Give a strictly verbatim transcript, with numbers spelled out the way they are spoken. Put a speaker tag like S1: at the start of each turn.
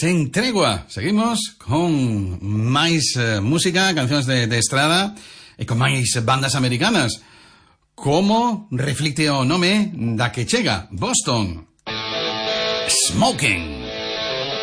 S1: Sen tregua. Seguimos con máis eh, música, cancións de, de estrada e con máis bandas americanas. Como reflicte o nome da que chega, Boston. Smoking.